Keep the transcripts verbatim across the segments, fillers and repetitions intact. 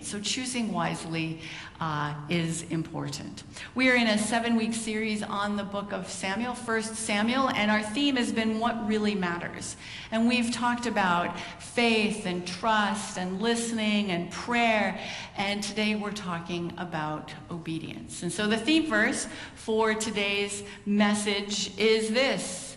So choosing wisely uh, is important. We are in a seven-week series on the book of Samuel, First Samuel, and our theme has been what really matters. And we've talked about faith and trust and listening and prayer, and today we're talking about obedience. And so the theme verse for today's message is this: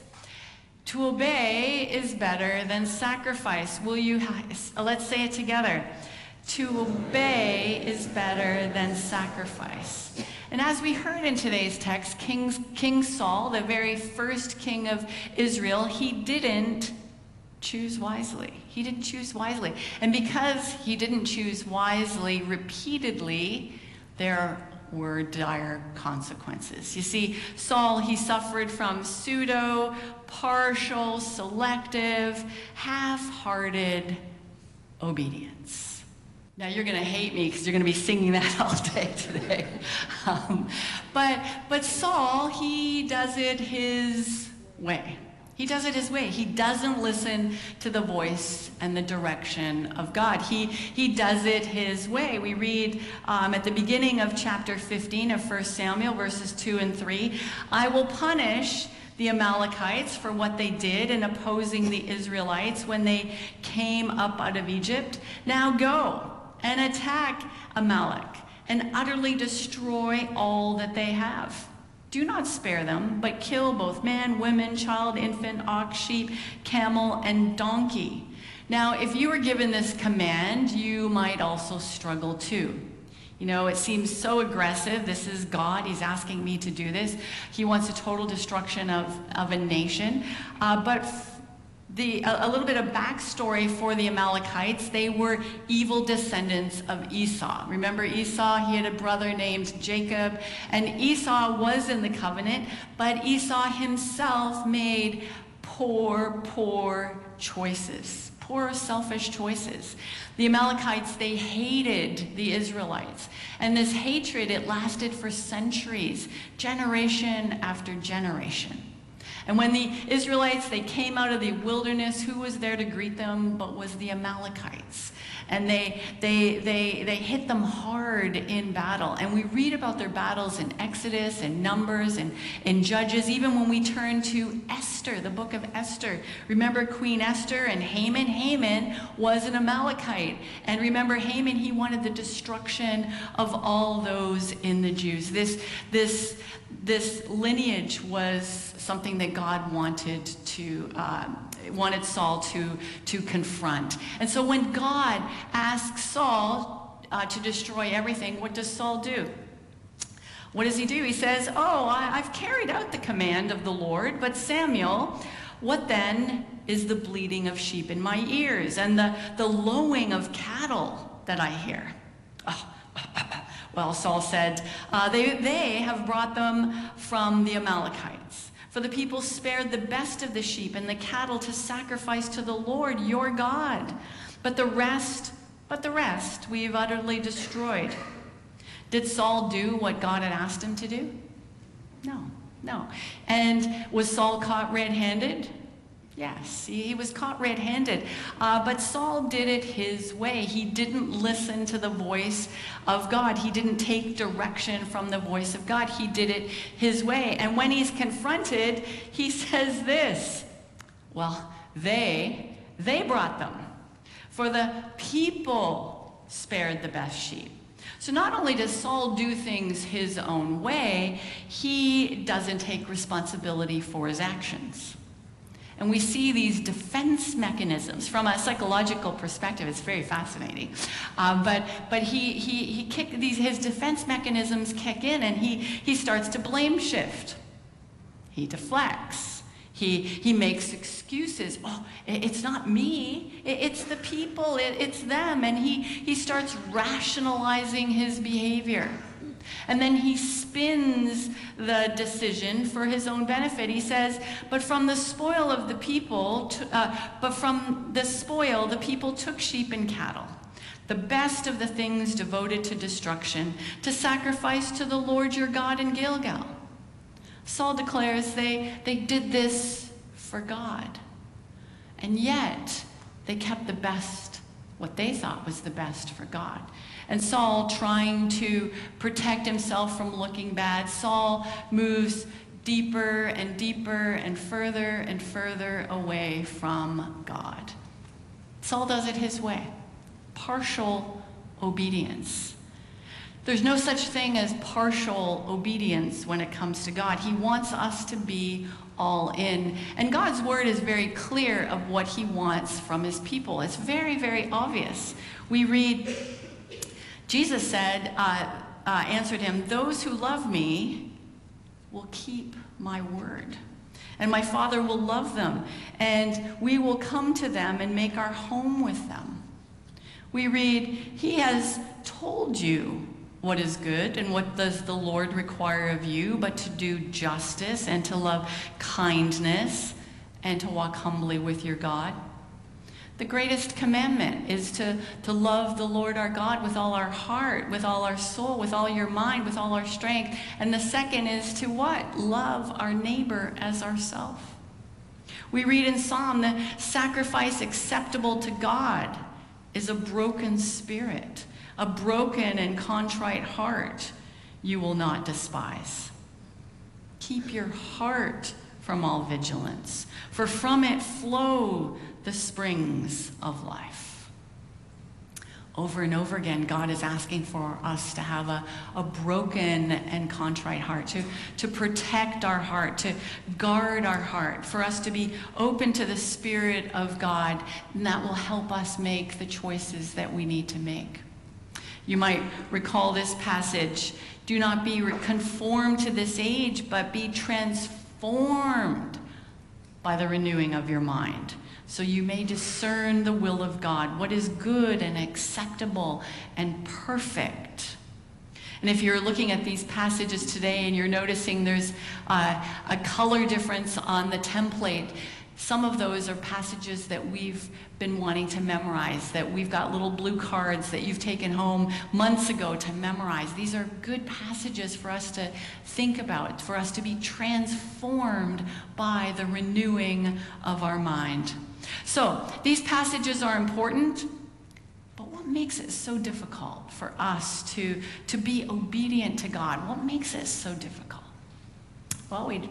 to obey is better than sacrifice. Will you, let's say it together. To obey is better than sacrifice. And as we heard in today's text, King, King Saul, the very first king of Israel, he didn't choose wisely. He didn't choose wisely. And because he didn't choose wisely repeatedly, there were dire consequences. You see, Saul, he suffered from pseudo, partial, selective, half-hearted obedience. Now, you're going to hate me because you're going to be singing that all day today. Um, but, but Saul, he does it his way. He does it his way. He doesn't listen to the voice and the direction of God. He, he does it his way. We read um, at the beginning of chapter fifteen of First Samuel, verses two and three, "I will punish the Amalekites for what they did in opposing the Israelites when they came up out of Egypt. Now go and attack Amalek and utterly destroy all that they have. Do not spare them, but kill both man, woman, child, infant, ox, sheep, camel, and donkey." Now, if you were given this command, you might also struggle too. You know, it seems so aggressive. This is God. He's asking me to do this. He wants a total destruction of, of a nation. Uh, but The, a, a little bit of backstory for the Amalekites: they were evil descendants of Esau. Remember Esau? He had a brother named Jacob, and Esau was in the covenant, but Esau himself made poor, poor choices, poor, selfish choices. The Amalekites, they hated the Israelites, and this hatred, it lasted for centuries, generation after generation. And when the Israelites, they came out of the wilderness, who was there to greet them but was the Amalekites. And they, they, they, they hit them hard in battle. And we read about their battles in Exodus and Numbers and in Judges, even when we turn to Esther, the book of Esther. Remember Queen Esther and Haman? Haman was an Amalekite. And remember Haman, he wanted the destruction of all those in the Jews. This, this, this lineage was something that God wanted to um, wanted Saul to to confront. And so when God asks Saul uh, to destroy everything, what does Saul do? What does he do? He says, "Oh, I, I've carried out the command of the Lord, but Samuel, what then is the bleating of sheep in my ears and the the lowing of cattle that I hear?" Oh. Well, Saul said, uh, they, they have brought them from the Amalekites. For the people spared the best of the sheep and the cattle to sacrifice to the Lord your God. But the rest, but the rest we've utterly destroyed. Did Saul do what God had asked him to do? No, no. And was Saul caught red-handed? Yes, he, he was caught red-handed. Uh, but Saul did it his way. He didn't listen to the voice of God. He didn't take direction from the voice of God. He did it his way. And when he's confronted, he says this: well, they, they brought them. For the people spared the best sheep. So not only does Saul do things his own way, he doesn't take responsibility for his actions. And we see these defense mechanisms from a psychological perspective. It's very fascinating. Uh, but but he he he kick these his defense mechanisms kick in, and he he starts to blame shift. He deflects. He he makes excuses. Oh, it's not me. It's the people. It's them. And he he starts rationalizing his behavior. And then he spins the decision for his own benefit. He says, but from the spoil of the people, to, uh, but from the spoil, the people took sheep and cattle, the best of the things devoted to destruction, to sacrifice to the Lord your God in Gilgal. Saul declares they, they did this for God. And yet, they kept the best, what they thought was the best for God. And Saul, trying to protect himself from looking bad, Saul moves deeper and deeper and further and further away from God. Saul does it his way. Partial obedience. There's no such thing as partial obedience when it comes to God. He wants us to be all in. And God's word is very clear of what he wants from his people. It's very, very obvious. We read, Jesus said, uh, uh, answered him, "Those who love me will keep my word. And my Father will love them. And we will come to them and make our home with them." We read, "He has told you what is good, and what does the Lord require of you, but to do justice and to love kindness and to walk humbly with your God." The greatest commandment is to, to love the Lord our God with all our heart, with all our soul, with all your mind, with all our strength. And the second is to what? Love our neighbor as ourselves. We read in Psalm, "The sacrifice acceptable to God is a broken spirit. A broken and contrite heart you will not despise." Keep your heart from all vigilance, for from it flow the springs of life. Over and over again, God is asking for us to have a, a broken and contrite heart, to, to protect our heart, to guard our heart, for us to be open to the Spirit of God, and that will help us make the choices that we need to make. You might recall this passage, "Do not be conformed to this age, but be transformed by the renewing of your mind, so you may discern the will of God, what is good and acceptable and perfect." And if you're looking at these passages today and you're noticing there's uh, a color difference on the template, some of those are passages that we've been wanting to memorize, that we've got little blue cards that you've taken home months ago to memorize. These are good passages for us to think about, for us to be transformed by the renewing of our mind. So these passages are important, but what makes it so difficult for us to, to be obedient to God? What makes it so difficult? Well, we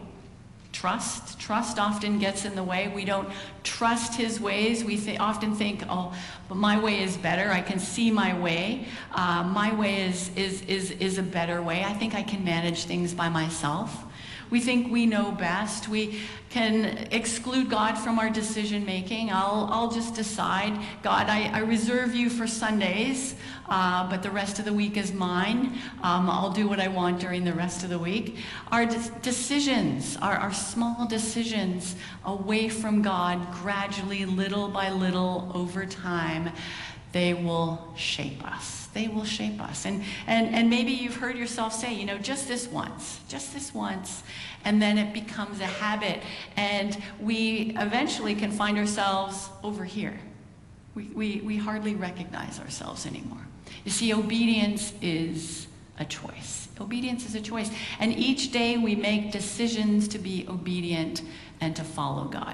Trust. Trust often gets in the way. We don't trust his ways. We th- often think, "Oh, but my way is better. I can see my way. Uh, my way is, is, is, is a better way. I think I can manage things by myself." We think we know best. We can exclude God from our decision making. I'll, I'll just decide. God, I, I reserve you for Sundays, uh, but the rest of the week is mine. Um, I'll do what I want during the rest of the week. Our de- decisions, our, our small decisions away from God, gradually, little by little, over time, they will shape us. They will shape us. And, and, and maybe you've heard yourself say, you know, just this once, just this once, and then it becomes a habit, and we eventually can find ourselves over here. We, we, we hardly recognize ourselves anymore. You see, obedience is a choice. Obedience is a choice. And each day we make decisions to be obedient and to follow God.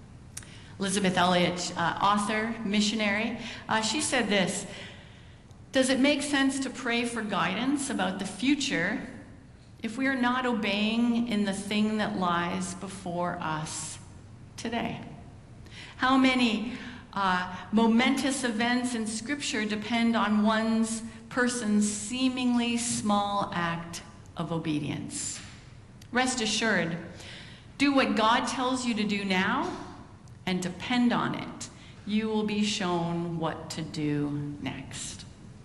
Elizabeth Elliot, uh, author, missionary, uh, she said this: "Does it make sense to pray for guidance about the future if we are not obeying in the thing that lies before us today?" How many uh, momentous events in Scripture depend on one's person's seemingly small act of obedience? Rest assured, do what God tells you to do now, and depend on it. You will be shown what to do next.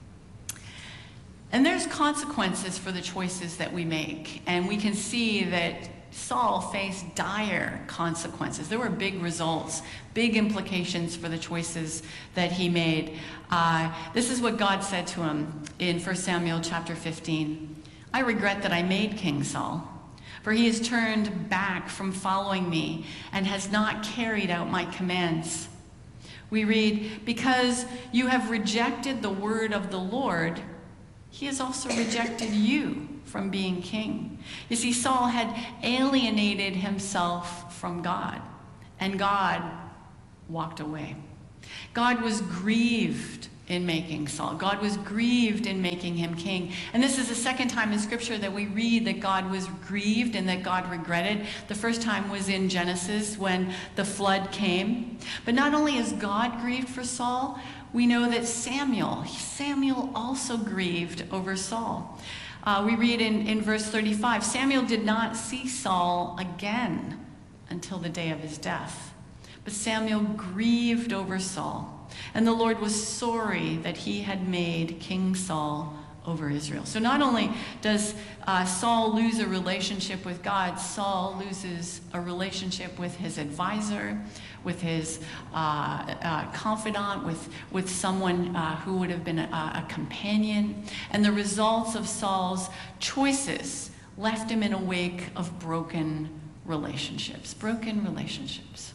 And there's consequences for the choices that we make. And we can see that Saul faced dire consequences. There were big results, big implications for the choices that he made. Uh, this is what God said to him in First Samuel chapter fifteen. "I regret that I made King Saul, for he has turned back from following me and has not carried out my commands." We read, "Because you have rejected the word of the Lord, he has also rejected you from being king." You see, Saul had alienated himself from God, and God walked away. God was grieved in making Saul. God was grieved in making him king. And this is the second time in Scripture that we read that God was grieved and that God regretted. The first time was in Genesis when the flood came. But not only is God grieved for Saul, we know that Samuel, Samuel also grieved over Saul. Uh, we read in, in verse thirty-five, Samuel did not see Saul again until the day of his death. But Samuel grieved over Saul. And the Lord was sorry that he had made King Saul over Israel. So not only does uh, Saul lose a relationship with God, Saul loses a relationship with his advisor, with his uh, uh, confidant, with, with someone uh, who would have been a, a companion. And the results of Saul's choices left him in a wake of broken relationships. Broken relationships.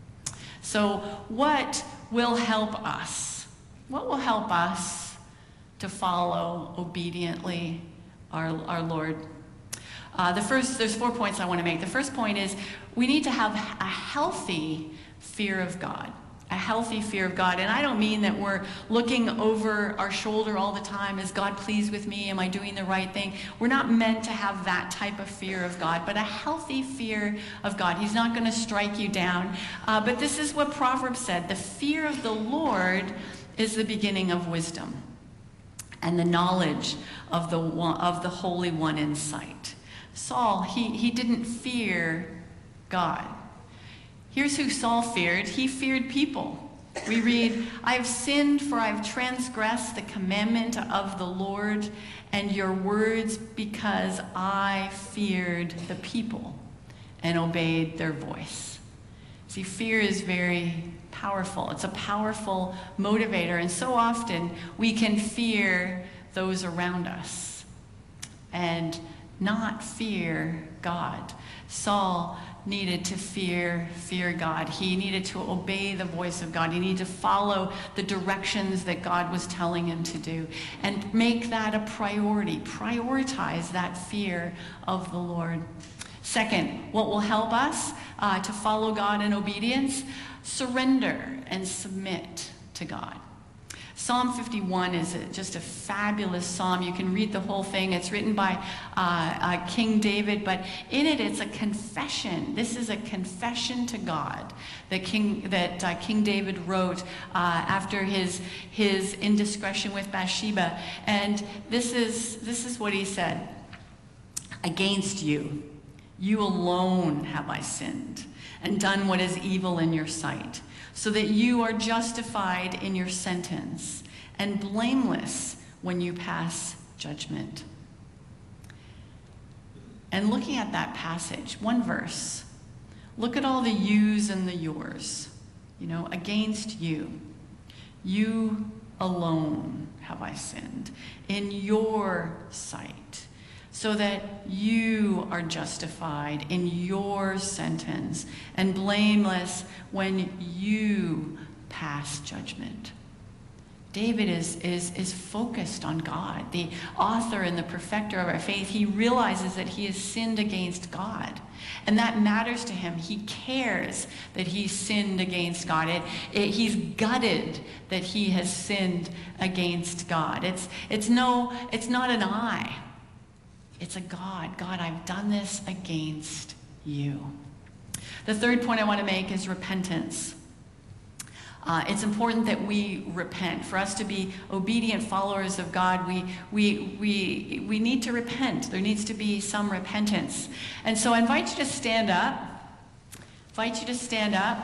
So what will help us? What will help us to follow obediently our, our Lord? Uh, the first, there's four points I want to make. The first point is we need to have a healthy fear of God. A healthy fear of God. And I don't mean that we're looking over our shoulder all the time. Is God pleased with me? Am I doing the right thing? We're not meant to have that type of fear of God, but a healthy fear of God. He's not going to strike you down. Uh, but this is what Proverbs said. The fear of the Lord is the beginning of wisdom, and the knowledge of the one, of the Holy One in sight. Saul, he, he didn't fear God. Here's who Saul feared. He feared people. We read, I have sinned, for I have transgressed the commandment of the Lord and your words, because I feared the people and obeyed their voice. See, fear is very powerful. It's a powerful motivator, and so often we can fear those around us and not fear God. Saul needed to fear, fear God. He needed to obey the voice of God. He needed to follow the directions that God was telling him to do and make that a priority. Prioritize that fear of the Lord. Second, what will help us uh, to follow God in obedience? Surrender and submit to God. Psalm fifty-one is a, just a fabulous psalm. You can read the whole thing. It's written by uh, uh, King David, but in it, it's a confession. This is a confession to God that King that uh, King David wrote uh, after his his indiscretion with Bathsheba, and this is this is what he said: "Against you, you alone have I sinned, and done what is evil in your sight, so that you are justified in your sentence and blameless when you pass judgment." And looking at that passage, one verse, look at all the yous and the yours. You know, against you, you alone have I sinned in your sight, so that you are justified in your sentence and blameless when you pass judgment. David is, is, is focused on God, the author and the perfecter of our faith. He realizes that he has sinned against God, and that matters to him. He cares that he's sinned against God. It, it, he's gutted that he has sinned against God. It's, it's, no, it's not an I. It's a God. God, I've done this against you. The third point I want to make is repentance. Uh, it's important that we repent. For us to be obedient followers of God, we, we, we, we need to repent. There needs to be some repentance. And so I invite you to stand up. invite you to stand up.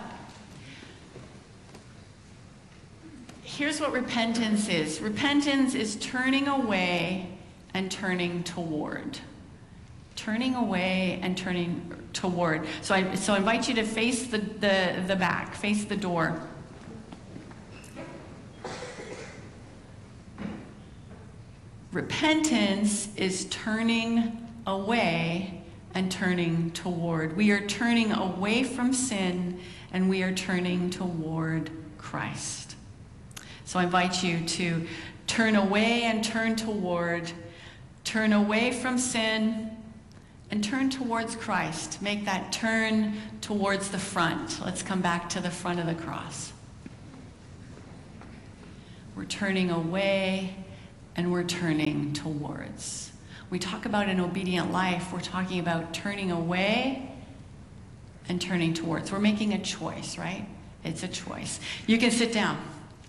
Here's what repentance is. Repentance is turning away and turning toward. Turning away and turning toward. So I, so I invite you to face the, the, the back, face the door. Repentance is turning away and turning toward. We are turning away from sin and we are turning toward Christ. So I invite you to turn away and turn toward, turn away from sin and turn towards Christ. Make that turn towards the front. Let's come back to the front of the cross. we're turning away, and we're turning towards. We talk about an obedient life, we're talking about turning away and turning towards. We're making a choice, right? It's a choice. You can sit down.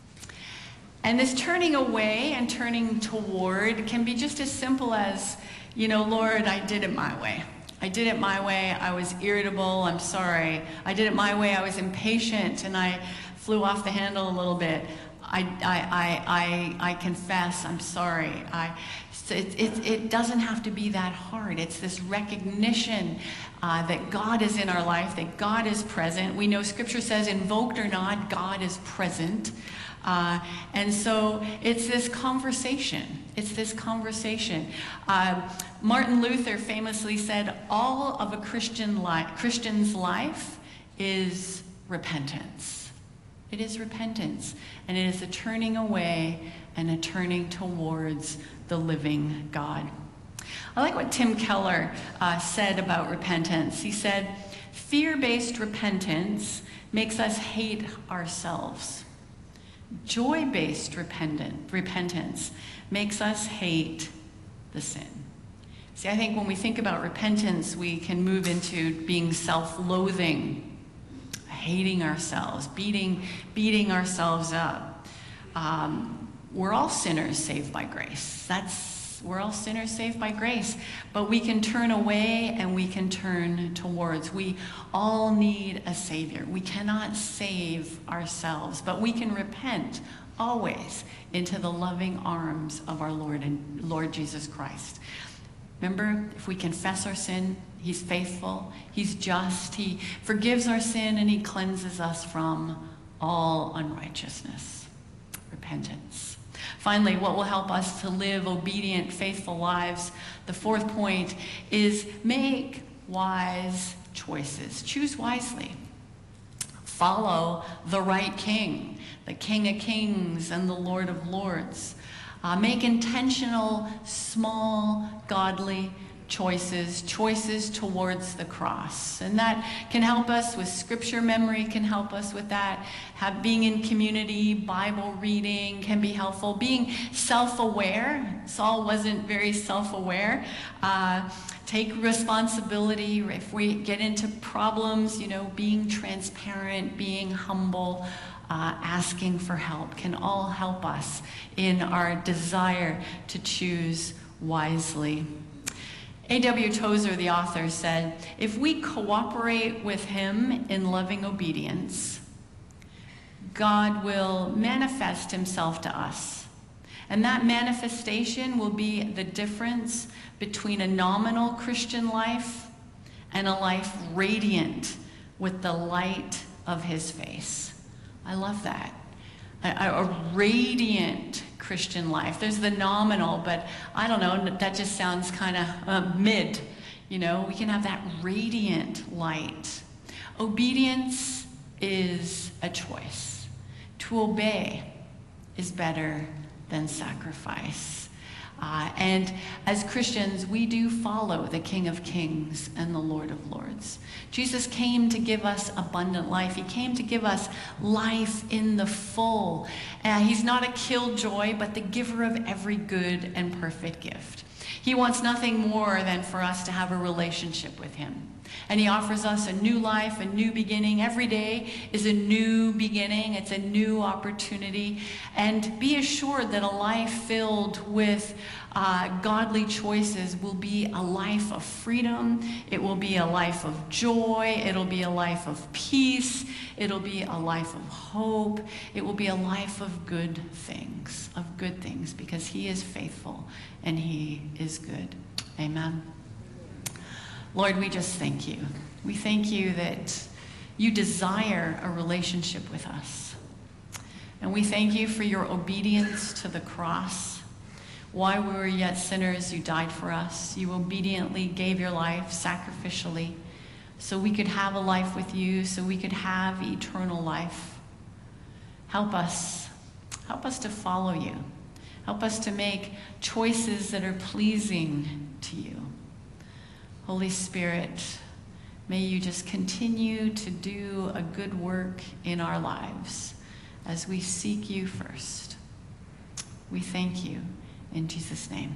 And this turning away and turning toward can be just as simple as, you know, Lord, I did it my way. I did it my way. I was irritable. I'm sorry. I did it my way. I was impatient and I flew off the handle a little bit. I, I, I, I, I confess. I'm sorry. I, it, it, it doesn't have to be that hard. It's this recognition uh, that God is in our life, that God is present. We know Scripture says, invoked or not, God is present. Uh, and so it's this conversation. It's this conversation. Uh, Martin Luther famously said, all of a Christian life, Christian's life is repentance. It is repentance. And it is a turning away and a turning towards the living God. I like what Tim Keller uh, said about repentance. He said, fear-based repentance makes us hate ourselves. Joy-based repentant, repentance makes us hate the sin. See, I think when we think about repentance, we can move into being self-loathing, hating ourselves, beating, beating ourselves up. Um, we're all sinners saved by grace. That's We're all sinners saved by grace, but we can turn away and we can turn towards. We all need a Savior. We cannot save ourselves, but we can repent always into the loving arms of our Lord and Lord Jesus Christ. Remember, if we confess our sin, He's faithful, He's just, He forgives our sin, and He cleanses us from all unrighteousness. Repentance. Finally, what will help us to live obedient, faithful lives, the fourth point, is make wise choices. Choose wisely. Follow the right King, the King of Kings and the Lord of Lords. Uh, make intentional, small, godly choices, choices towards the cross. And that can help us with scripture memory, can help us with that. Have, being in community, Bible reading can be helpful. Being self-aware. Saul wasn't very self-aware. Uh, take responsibility. If we get into problems, you know, being transparent, being humble, uh, asking for help can all help us in our desire to choose wisely. A W Tozer, the author, said, if we cooperate with Him in loving obedience, God will manifest Himself to us. And that manifestation will be the difference between a nominal Christian life and a life radiant with the light of His face. I love that. A, a radiant Christian life. There's the nominal, but I don't know, that just sounds kind of uh, mid. You know, we can have that radiant light. Obedience is a choice. To obey is better than sacrifice. Uh, and as Christians, we do follow the King of Kings and the Lord of Lords. Jesus came to give us abundant life. He came to give us life in the full. Uh, he's not a killjoy, but the giver of every good and perfect gift. He wants nothing more than for us to have a relationship with Him. And He offers us a new life, a new beginning. Every day is a new beginning. It's a new opportunity. And be assured that a life filled with uh, godly choices will be a life of freedom. It will be a life of joy. It'll be a life of peace. It'll be a life of hope. It will be a life of good things, of good things, because He is faithful and He is good. Amen. Lord, we just thank You. We thank You that You desire a relationship with us. And we thank You for Your obedience to the cross. While we were yet sinners, You died for us. You obediently gave Your life sacrificially so we could have a life with You, so we could have eternal life. Help us. Help us to follow You. Help us to make choices that are pleasing to You. Holy Spirit, may You just continue to do a good work in our lives as we seek You first. We thank you. In Jesus' name.